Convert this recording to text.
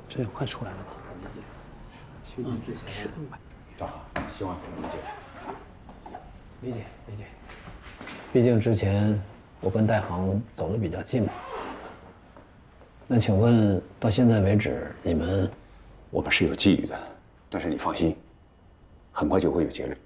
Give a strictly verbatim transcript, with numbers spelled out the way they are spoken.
这也快出来了吧？ 理解。去年之前， 正好，希望你理解。 理解理解。毕竟之前我跟代航走得比较近嘛。那请问到现在为止，你们？ 我们是有纪律的，但是你放心，很快就会有结论。